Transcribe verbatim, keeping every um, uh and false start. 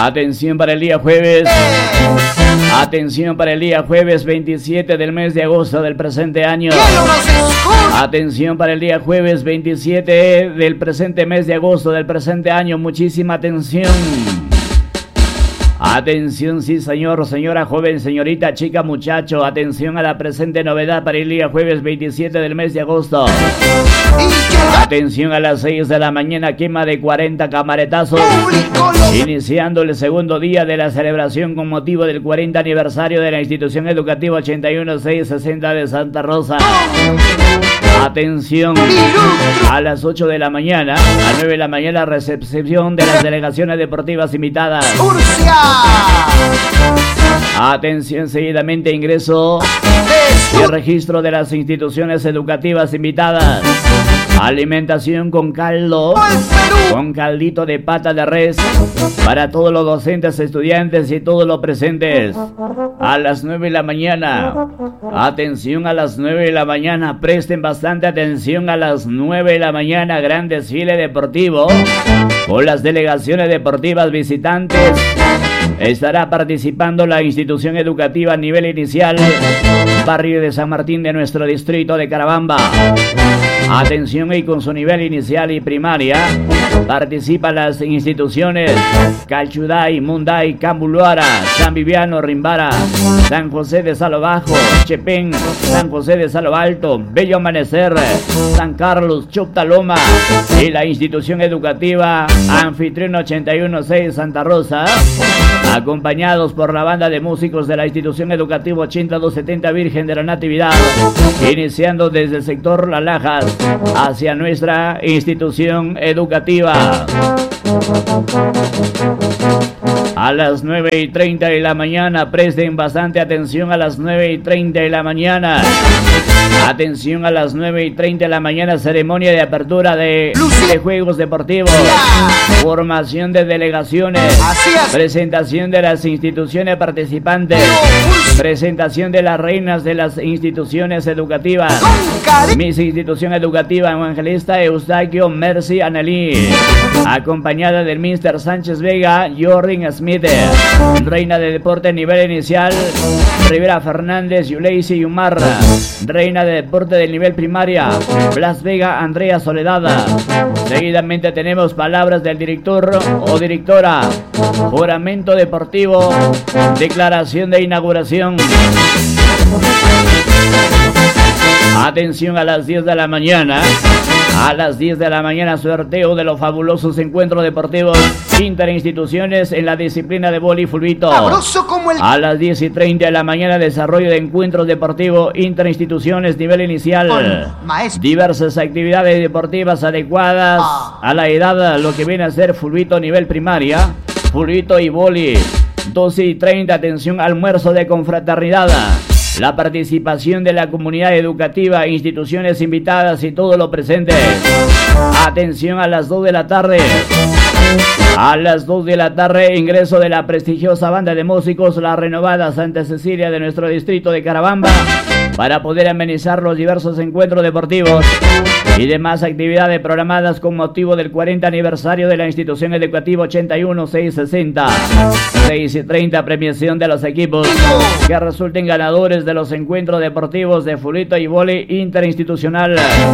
Atención para el día jueves. Atención para el día jueves veintisiete del mes de agosto del presente año. Atención para el día jueves veintisiete del presente mes de agosto del presente año. Muchísima atención. Atención, sí señor, señora, joven, señorita, chica, muchacho. Atención a la presente novedad para el día jueves veintisiete del mes de agosto. Atención a las seis de la mañana, quema de cuarenta camaretazos. Iniciando el segundo día de la celebración con motivo del cuarenta aniversario de la institución educativa ochenta y uno seiscientos sesenta de Santa Rosa. Atención, a las ocho de la mañana, a nueve de la mañana, recepción de las delegaciones deportivas invitadas. Atención, seguidamente ingreso y registro de las instituciones educativas invitadas. Alimentación con caldo, con caldito de pata de res para todos los docentes, estudiantes y todos los presentes. A las nueve de la mañana, atención a las nueve de la mañana, presten bastante atención a las nueve de la mañana, gran desfile deportivo con las delegaciones deportivas visitantes. Estará participando la institución educativa a nivel inicial, barrio de San Martín de nuestro distrito de Carabamba. Atención, y con su nivel inicial y primaria participan las instituciones Calchuday, Munday, Cambuluara, San Viviano, Rimbara, San José de Salo Bajo, Chepén, San José de Salo Alto, Bello Amanecer, San Carlos, Chuptaloma y la institución educativa Anfitrión ochenta y uno seis Santa Rosa, acompañados por la banda de músicos de la institución educativa ochenta y dos setenta Virgen de la Natividad, iniciando desde el sector Las Lajas hacia nuestra institución educativa. A las nueve y treinta de la mañana, presten bastante atención a las nueve y treinta de la mañana. Atención a las nueve y treinta de la mañana, ceremonia de apertura de, de juegos deportivos, formación de delegaciones, presentación de las instituciones participantes, presentación de las reinas de las instituciones educativas. Miss Institución Educativa Evangelista Eustaquio Mercy Anelí, acompañada del Mister Sánchez Vega, Jordan Smith. Reina de deporte nivel inicial, Rivera Fernández Yuleisi Yumarra. Reina de deporte del nivel primaria, Blas Vega Andrea Soledad. Seguidamente tenemos palabras del director o directora, juramento deportivo, declaración de inauguración. Atención a las diez de la mañana. A las diez de la mañana, sorteo de los fabulosos encuentros deportivos interinstituciones en la disciplina de vóley fulbito. El... A las diez y treinta de la mañana, desarrollo de encuentros deportivos interinstituciones nivel inicial. Diversas actividades deportivas adecuadas ah. a la edad, lo que viene a ser fulbito nivel primaria, fulbito y vóley. doce y treinta, atención, almuerzo de confraternidad. La participación de la comunidad educativa, instituciones invitadas y todo lo presente. Atención, a las dos de la tarde. A las dos de la tarde, ingreso de la prestigiosa banda de músicos La Renovada Santa Cecilia de nuestro distrito de Carabamba, para poder amenizar los diversos encuentros deportivos y demás actividades programadas con motivo del cuarenta aniversario de la institución educativa ochenta y uno seiscientos sesenta. seis y treinta, premiación de los equipos que resulten ganadores de los encuentros deportivos de fulbito y vóley interinstitucional